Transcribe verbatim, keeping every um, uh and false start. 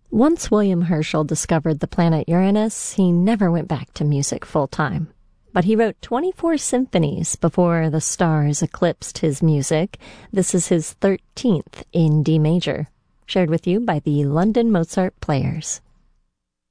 Once William Herschel discovered the planet Uranus, he never went back to music full-time. But he wrote twenty-four symphonies before the stars eclipsed his music. This is his thirteenth in D major, shared with you by the London Mozart Players.